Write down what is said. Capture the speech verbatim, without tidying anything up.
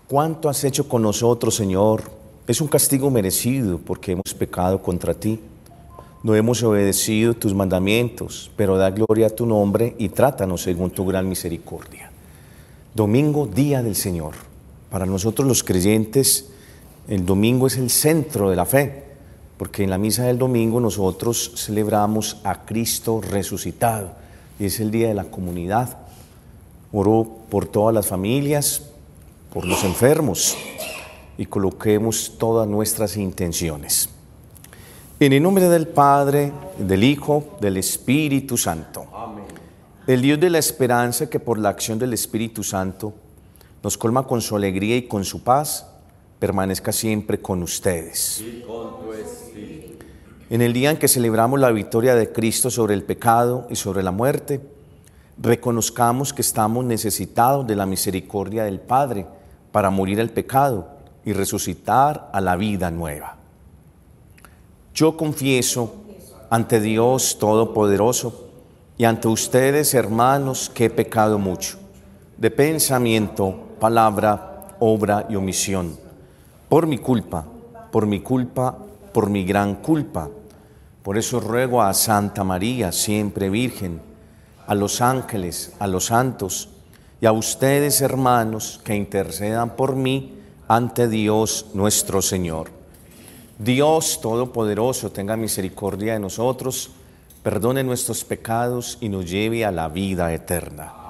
¿Cuánto has hecho con nosotros, Señor? Es un castigo merecido porque hemos pecado contra ti. No hemos obedecido tus mandamientos, pero da gloria a tu nombre y trátanos según tu gran misericordia. Domingo, día del Señor. Para nosotros los creyentes, el domingo es el centro de la fe, porque en la misa del domingo nosotros celebramos a Cristo resucitado y es el día de la comunidad. Oro por todas las familias, por los enfermos y coloquemos todas nuestras intenciones. En el nombre del Padre, del Hijo, del Espíritu Santo. Amén. El Dios de la esperanza, que por la acción del Espíritu Santo nos colma con su alegría y con su paz, permanezca siempre con ustedes. Y con tu espíritu. En el día en que celebramos la victoria de Cristo sobre el pecado y sobre la muerte, reconozcamos que estamos necesitados de la misericordia del Padre para morir al pecado y resucitar a la vida nueva. Yo confieso ante Dios Todopoderoso y ante ustedes, hermanos, que he pecado mucho, de pensamiento, palabra, obra y omisión, por mi culpa, por mi culpa, por mi gran culpa. Por eso ruego a Santa María, siempre Virgen, a los ángeles, a los santos y a ustedes, hermanos, que intercedan por mí ante Dios nuestro Señor. Dios Todopoderoso tenga misericordia de nosotros, perdone nuestros pecados y nos lleve a la vida eterna.